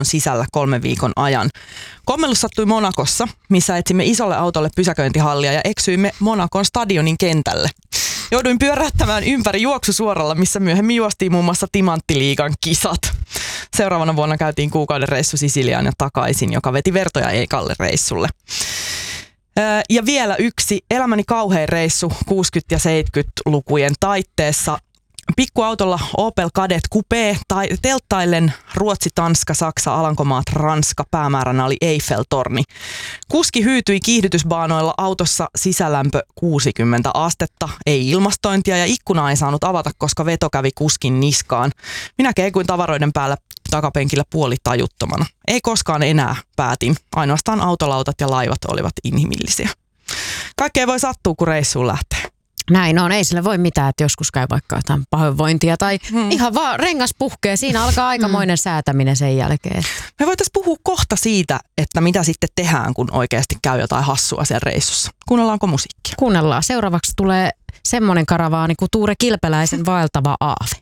sisällä 3 viikon ajan. Kommellus sattui Monacossa, missä etsimme isolle autolle pysäköintihallia ja eksyimme Monacon stadionin kentälle. Jouduin pyörähtämään ympäri juoksusuoralla, missä myöhemmin juostiin muun muassa Timanttiliigan kisat. Seuraavana vuonna käytiin kuukauden reissu Sisiliaan ja takaisin, joka veti vertoja ekalle reissulle. Ja vielä yksi elämäni kauhein reissu 60- ja 70-lukujen taitteessa. Pikkuautolla Opel Kadett Coupé tai telttaillen Ruotsi, Tanska, Saksa, Alankomaat, Ranska. Päämääränä oli Eiffel-torni. Kuski hyytyi kiihdytysbaanoilla, autossa sisälämpö 60 astetta, ei ilmastointia ja ikkunaa ei saanut avata, koska veto kävi kuskin niskaan. Minä keikuin tavaroiden päällä takapenkillä puolitajuttomana. Ei koskaan enää, päätin. Ainoastaan autolautat ja laivat olivat inhimillisiä. Kaikkea voi sattua, kun reissuun lähtee. Näin on, ei sille voi mitään, että joskus käy vaikka jotain pahoinvointia tai ihan vaan rengas puhkee. Siinä alkaa aikamoinen säätäminen sen jälkeen. Me voitaisiin puhua kohta siitä, että mitä sitten tehdään, kun oikeasti käy jotain hassua siellä reissussa. Kuunnellaanko musiikkia? Kuunnellaan. Seuraavaksi tulee semmoinen karavaani kuin Tuure Kilpeläisen Vaeltava aave.